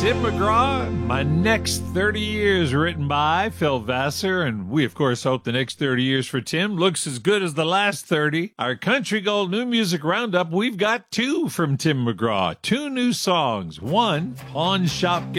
Tim McGraw. My Next 30 Years, written by Phil Vassar. And we, of course, hope the next 30 years for Tim looks as good as the last 30. Our Country Gold New Music Roundup, we've got two from Tim McGraw. Two new songs. One, Pawn Shop